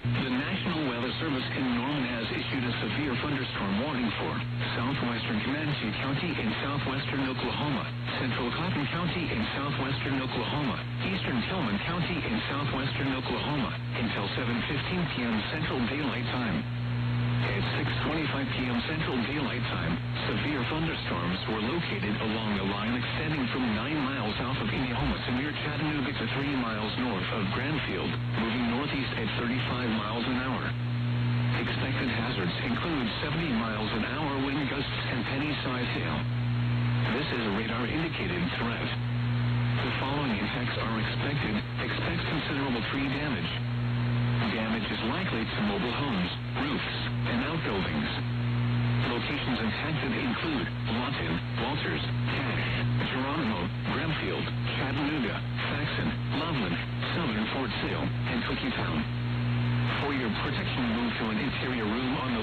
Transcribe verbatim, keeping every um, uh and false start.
The National Weather Service in Norman has issued a severe thunderstorm warning for southwestern Comanche County in southwestern Oklahoma, central Cotton County in southwestern Oklahoma, eastern Tillman County in southwestern Oklahoma until seven fifteen p.m. Central Daylight Time. At six twenty-five p.m. Central Daylight Time, severe thunderstorms were located along a line extending from nine miles south of Indianola to near Chattanooga to three miles north of Granfield, moving northeast at thirty-five miles an hour. Expected hazards include seventy miles an hour wind gusts and penny-sized hail. This is a radar-indicated threat. The following impacts are expected. Expect considerable tree damage. Damage is likely to mobile homes, roofs, and outbuildings. Locations impacted include Lawton, Walters, Cache, Geronimo, Granfield, Chattanooga, Saxon, Loveland, Southern Fort Sill, and Cookie Town. For your protection, move to an interior room on